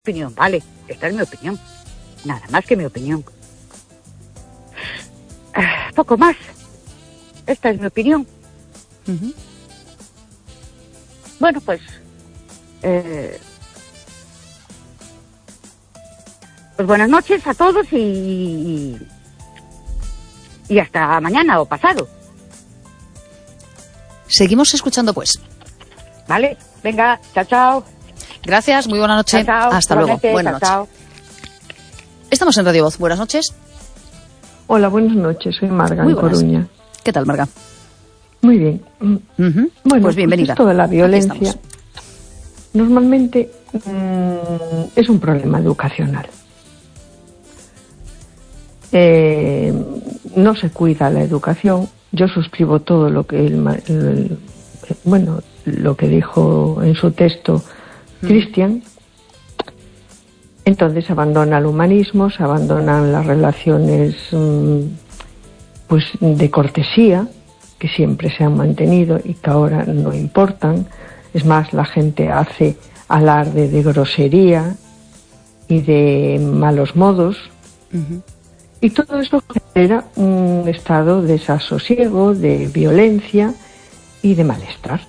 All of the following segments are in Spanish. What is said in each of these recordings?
Opinión, vale, esta es mi opinión, nada más que mi opinión. Poco más, esta es mi opinión. Bueno, pues buenas noches a todos y hasta mañana o pasado. Seguimos escuchando, pues. Vale, venga, chao, chao. Gracias, muy buena noche. Chao, chao. Hasta luego. Buenas noches. Chao. Estamos en Radio Voz. Buenas noches. Hola, buenas noches. Soy Marga, en Coruña. ¿Qué tal, Marga? Muy bien. Bueno, pues bienvenida. Esto de la violencia normalmente es un problema educacional. No se cuida la educación. Yo suscribo todo lo que lo que dijo en su texto Cristian. Entonces se abandona el humanismo, se abandonan las relaciones pues de cortesía que siempre se han mantenido y que ahora no importan. Es más, la gente hace alarde de grosería y de malos modos. Y todo eso genera un estado de desasosiego, de violencia y de malestar.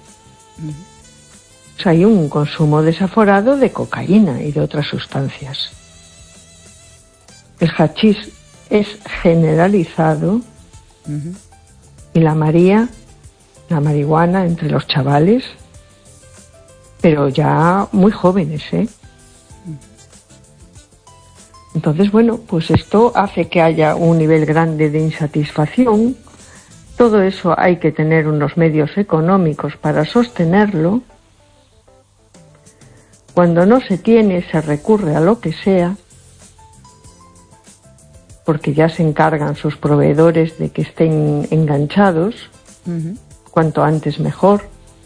O sea, hay un consumo desaforado de cocaína y de otras sustancias. El hachís es generalizado y la marihuana entre los chavales, pero ya muy jóvenes, Entonces, bueno, pues esto hace que haya un nivel grande de insatisfacción. Todo eso hay que tener unos medios económicos para sostenerlo. Cuando no se tiene, se recurre a lo que sea, porque ya se encargan sus proveedores de que estén enganchados, cuanto antes mejor.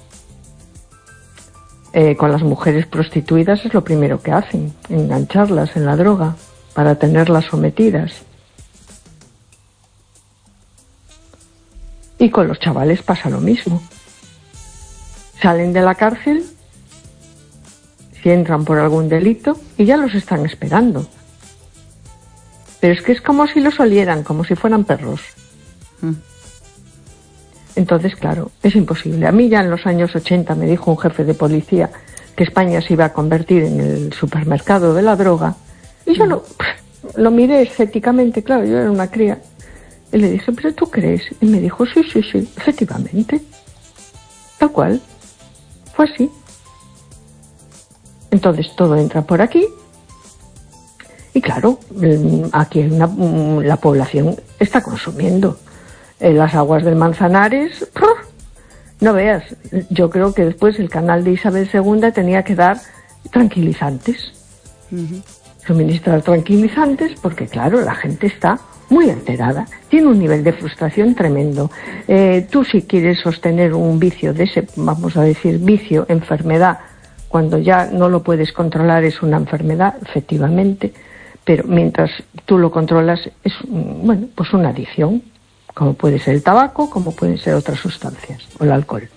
Con las mujeres prostituidas es lo primero que hacen, engancharlas en la droga para tenerlas sometidas. Y con los chavales pasa lo mismo. Salen de la cárcel, si entran por algún delito, y ya los están esperando. Pero es que es como si los olieran, como si fueran perros. Entonces, claro, es imposible. A mí ya en los años 80 me dijo un jefe de policía que España se iba a convertir en el supermercado de la droga. Y yo lo miré escépticamente, claro, yo era una cría. Y le dije, ¿pero tú crees? Y me dijo, sí, efectivamente. Tal cual. Fue así. Entonces todo entra por aquí. Y claro, aquí la población está consumiendo. Las aguas del Manzanares, no veas. Yo creo que después el canal de Isabel II tenía que dar tranquilizantes. Suministrar tranquilizantes porque, claro, la gente está muy alterada. Tiene un nivel de frustración tremendo. Tú si quieres sostener un vicio de ese, vamos a decir, vicio, enfermedad, cuando ya no lo puedes controlar es una enfermedad, efectivamente, pero mientras tú lo controlas es, pues una adicción, como puede ser el tabaco, como pueden ser otras sustancias, o el alcohol.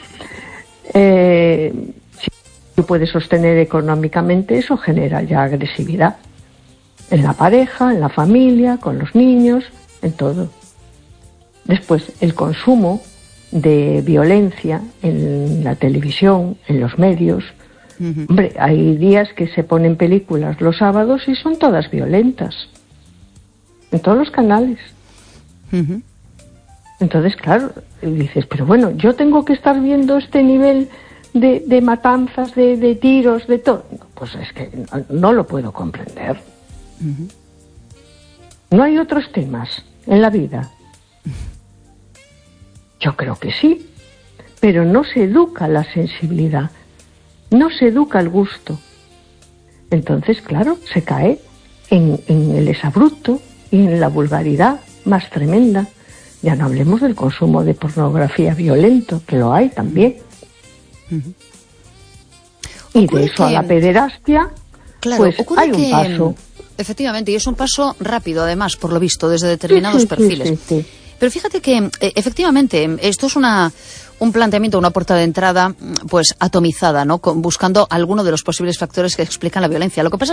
Si tú puedes sostener económicamente, eso genera ya agresividad en la pareja, en la familia, con los niños, en todo. Después, el consumo de violencia en la televisión, en los medios. Hombre, hay días que se ponen películas los sábados y son todas violentas. En todos los canales. Entonces, claro, dices, pero bueno, yo tengo que estar viendo este nivel de matanzas, de tiros, de todo. Pues es que no lo puedo comprender. ¿No hay otros temas en la vida? Yo creo que sí, pero no se educa la sensibilidad, no se educa el gusto. Entonces, claro, se cae en el exabrupto y en la vulgaridad más tremenda. Ya no hablemos del consumo de pornografía violento, que lo hay también. Y de eso a la pederastia, claro, pues hay un paso. Efectivamente, y es un paso rápido, además, por lo visto, desde determinados perfiles. Sí. Pero fíjate que, efectivamente, esto es un planteamiento, una puerta de entrada, pues atomizada, ¿no? Buscando alguno de los posibles factores que explican la violencia. Lo que pasa